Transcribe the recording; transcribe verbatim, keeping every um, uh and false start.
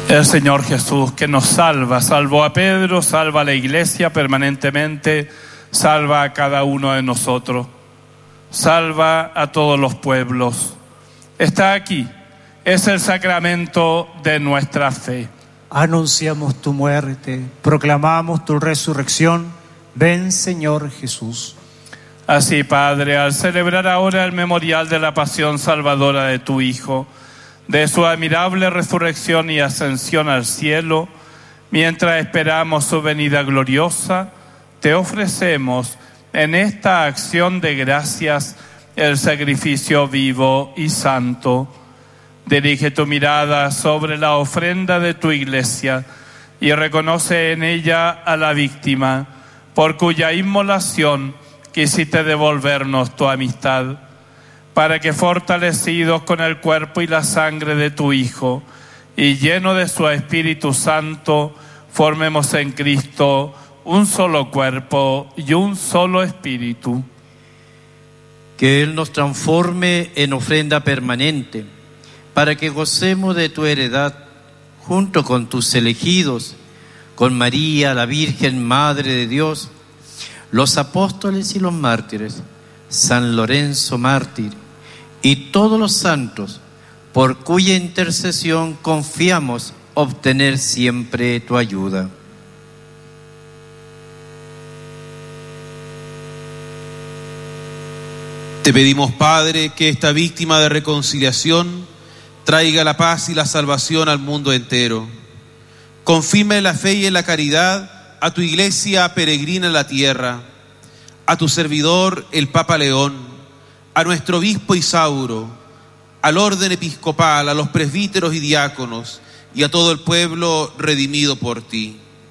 El Señor Jesús, que nos salva, salvó a Pedro, salva a la Iglesia permanentemente, salva a cada uno de nosotros, salva a todos los pueblos. Está aquí, es el sacramento de nuestra fe. Anunciamos tu muerte, proclamamos tu resurrección. Ven, Señor Jesús. Así, Padre, al celebrar ahora el memorial de la pasión salvadora de tu Hijo, de su admirable resurrección y ascensión al cielo, mientras esperamos su venida gloriosa, te ofrecemos en esta acción de gracias el sacrificio vivo y santo. Dirige tu mirada sobre la ofrenda de tu Iglesia y reconoce en ella a la víctima, por cuya inmolación quisiste devolvernos tu amistad, para que fortalecidos con el cuerpo y la sangre de tu Hijo y lleno de su Espíritu Santo, formemos en Cristo un solo cuerpo y un solo espíritu. Que Él nos transforme en ofrenda permanente, para que gocemos de tu heredad junto con tus elegidos, con María, la Virgen Madre de Dios, los apóstoles y los mártires, San Lorenzo mártir y todos los santos, por cuya intercesión confiamos obtener siempre tu ayuda. Te pedimos, Padre, que esta víctima de reconciliación traiga la paz y la salvación al mundo entero. Confirma en la fe y en la caridad a tu Iglesia peregrina en la tierra, a tu servidor el Papa León, a nuestro obispo Isauro, al orden episcopal, a los presbíteros y diáconos y a todo el pueblo redimido por ti.